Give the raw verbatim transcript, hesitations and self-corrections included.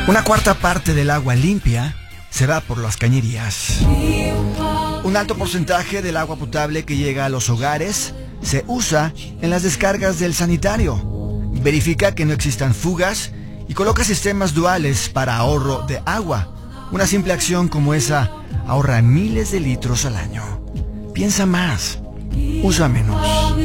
Una cuarta parte del agua limpia se va por las cañerías. Un alto porcentaje del agua potable que llega a los hogares se usa en las descargas del sanitario. Verifica que no existan fugas y coloca sistemas duales para ahorro de agua. Una simple acción como esa ahorra miles de litros al año. Piensa más, usa menos.